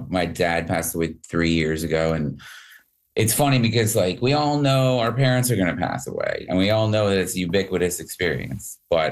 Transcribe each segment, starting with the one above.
my dad passed away 3 years ago, and it's funny because like we all know our parents are going to pass away, and we all know that it's a ubiquitous experience, but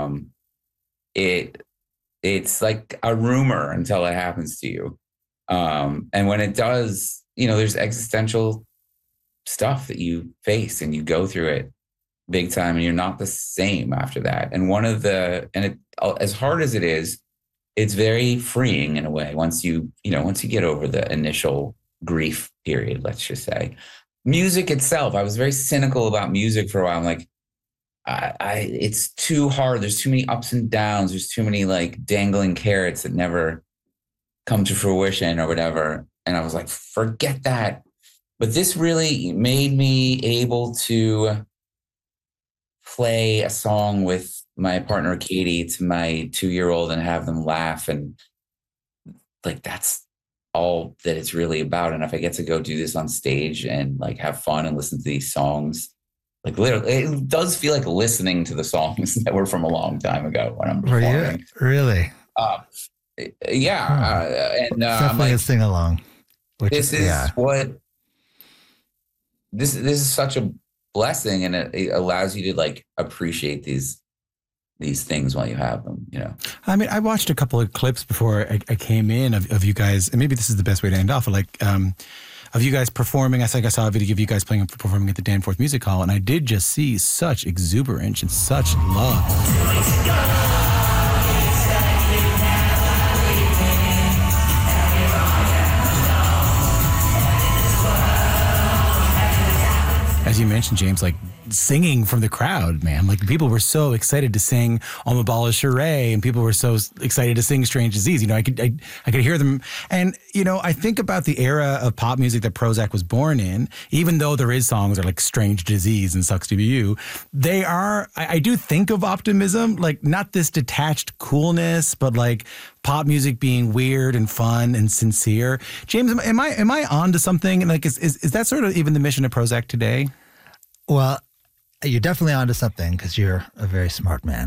it's like a rumor until it happens to you. And when it does, there's existential stuff that you face and you go through it big time, and you're not the same after that. And as hard as it is, it's very freeing in a way. Once you get over the initial grief period, let's just say. Music itself, I was very cynical about music for a while. I'm like, it's too hard. There's too many ups and downs. There's too many like dangling carrots that never come to fruition or whatever. And I was like, forget that. But this really made me able to play a song with my partner, Katie, to my 2-year-old and have them laugh. And like, that's all that it's really about. And if I get to go do this on stage and like have fun and listen to these songs, like literally, it does feel like listening to the songs that were from a long time ago when I'm performing. Really? Yeah. And definitely a sing along. This is such a blessing, and it allows you to like appreciate these things while you have them, I mean, I watched a couple of clips before I came in of you guys, and maybe this is the best way to end off, like of you guys performing. I think I saw a video of you guys performing at the Danforth Music Hall, and I did just see such exuberance and such love. As you mentioned, James, like singing from the crowd, man. Like people were so excited to sing On the Ball of Charade, and people were so excited to sing Strange Disease. I could hear them. And, I think about the era of pop music that Prozzäk was born in, even though there is songs that are like Strange Disease and Sucks to Be You, they are, I do think of optimism, like not this detached coolness, but like pop music being weird and fun and sincere. James, am I on to something? And like, is that sort of even the mission of Prozzäk today? Well, you're definitely onto something because you're a very smart man.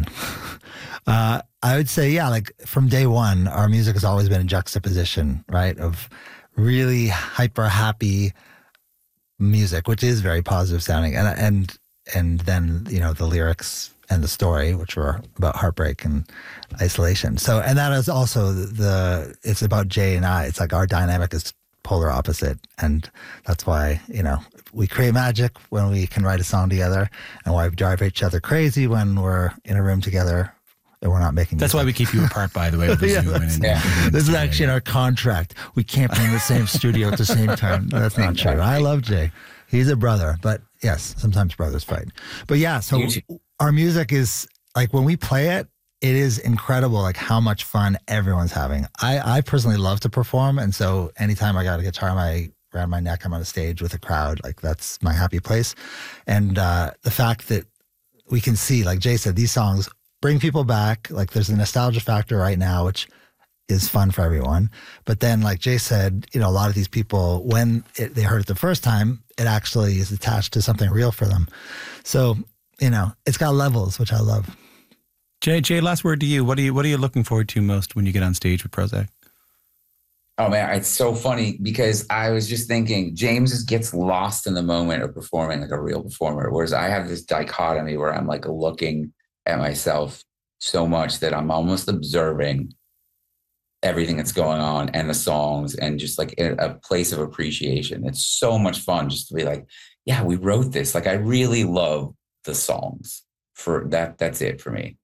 I would say, yeah, like from day one, our music has always been a juxtaposition, right, of really hyper happy music, which is very positive sounding, and then the lyrics and the story, which were about heartbreak and isolation. So, and that is also it's about Jay and I. It's like our dynamic is polar opposite, and that's why we create magic when we can write a song together, and why we drive each other crazy when we're in a room together and we're not making that's music. Why we keep you apart, by the way, with the Zoom. This is actually in our contract. We can't be in the same studio at the same time. That's not true. I love Jay. He's a brother, but yes, sometimes brothers fight. But yeah, so our music is like, when we play it, it is incredible, like how much fun everyone's having. I personally love to perform, and so anytime I got a guitar around my neck, I'm on a stage with a crowd, like that's my happy place. And the fact that we can see, like Jay said, these songs bring people back. Like there's a nostalgia factor right now, which is fun for everyone. But then, like Jay said, a lot of these people, when they heard it the first time, it actually is attached to something real for them. So, it's got levels, which I love. Jay, last word to you. What are you looking forward to most when you get on stage with Prozzäk? Oh man, it's so funny because I was just thinking James just gets lost in the moment of performing like a real performer, whereas I have this dichotomy where I'm like looking at myself so much that I'm almost observing everything that's going on and the songs, and just like a place of appreciation. It's so much fun just to be like, yeah, we wrote this. Like I really love the songs for that. That's it for me.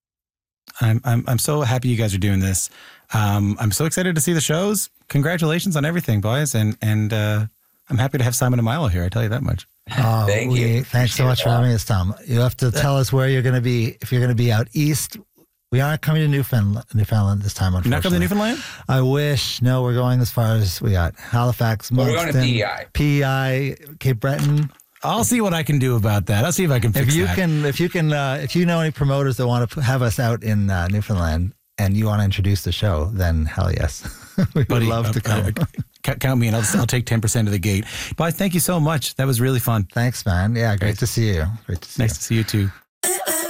I'm so happy you guys are doing this. I'm so excited to see the shows. Congratulations on everything, boys. And I'm happy to have Simon and Milo here. I tell you that much. Oh, Thank you. Thanks so much for having us, Tom. You have to tell us where you're going to be. If you're going to be out east, we aren't coming to Newfoundland this time, unfortunately. You're not coming to Newfoundland? I wish. No, we're going as far as we got Halifax, Moncton, we're going to PEI, Cape Breton. I'll see what I can do about that. I'll see if I can fix that. If you know any promoters that want to have us out in Newfoundland and you want to introduce the show, then hell yes. We would love to come. Count me in. I'll take 10% of the gate. But thank you so much. That was really fun. Thanks, man. Yeah, great to see you. Nice to see you too.